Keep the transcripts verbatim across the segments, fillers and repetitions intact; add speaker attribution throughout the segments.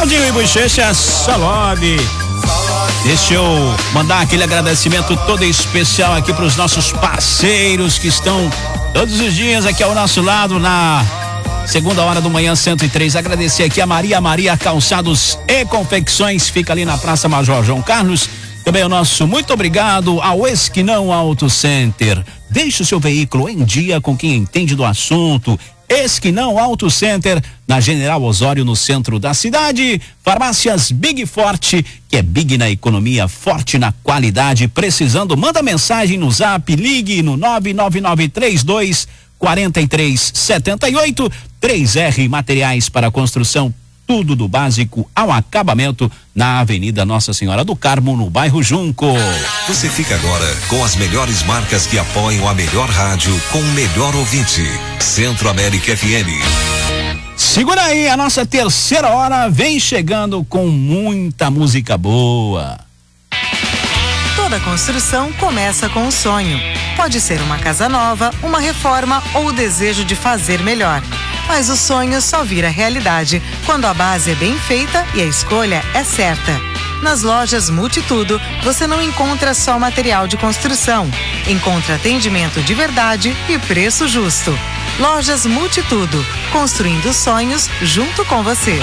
Speaker 1: Claudinho e Bochecha, Salode. Deixa eu mandar aquele agradecimento todo especial aqui para os nossos parceiros que estão todos os dias aqui ao nosso lado na segunda hora do manhã cento e três. Agradecer aqui a Maria Maria Calçados e Confecções, fica ali na Praça Major João Carlos. Também o nosso muito obrigado ao Esquinão Auto Center. Deixe o seu veículo em dia com quem entende do assunto. Esquinão Auto Center, na General Osório, no centro da cidade. Farmácias Big Forte, que é big na economia, forte na qualidade. Precisando, manda mensagem no zap, ligue no nove nove nove três dois quatro três sete oito. três R Materiais para Construção, tudo do básico ao acabamento, na Avenida Nossa Senhora do Carmo, no bairro Junco.
Speaker 2: Você fica agora com as melhores marcas que apoiam a melhor rádio com o melhor ouvinte. Centro América F M.
Speaker 1: Segura aí, a nossa terceira hora vem chegando com muita música boa.
Speaker 3: Toda construção começa com um sonho. Pode ser uma casa nova, uma reforma ou o desejo de fazer melhor. Mas o sonho só vira realidade quando a base é bem feita e a escolha é certa. Nas lojas Multitudo, você não encontra só material de construção. Encontra atendimento de verdade e preço justo. Lojas Multitudo, construindo sonhos junto com você.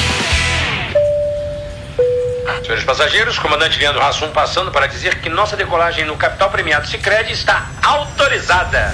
Speaker 4: Senhores passageiros, comandante Leandro Hassum passando para dizer que nossa decolagem no Capital Premiado Sicredi está autorizada.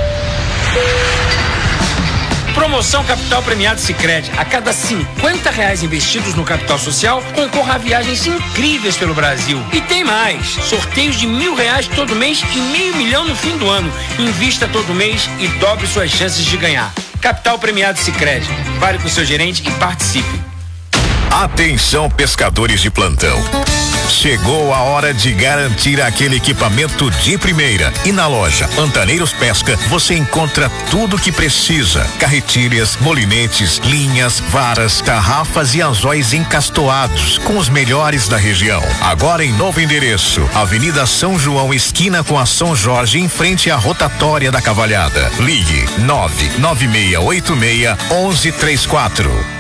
Speaker 4: Promoção Capital Premiado Sicredi. A cada cinquenta reais investidos no capital social, concorra a viagens incríveis pelo Brasil. E tem mais, sorteios de mil reais todo mês e meio milhão no fim do ano. Invista todo mês e dobre suas chances de ganhar. Capital Premiado Sicredi. Fale com o seu gerente e participe.
Speaker 5: Atenção, pescadores de plantão. Chegou a hora de garantir aquele equipamento de primeira. E na loja Pantaneiros Pesca você encontra tudo que precisa: carretilhas, molinetes, linhas, varas, tarrafas e anzóis encastoados, com os melhores da região. Agora em novo endereço, Avenida São João, esquina com a São Jorge, em frente à rotatória da Cavalhada. Ligue nove nove seis oito seis um um três quatro.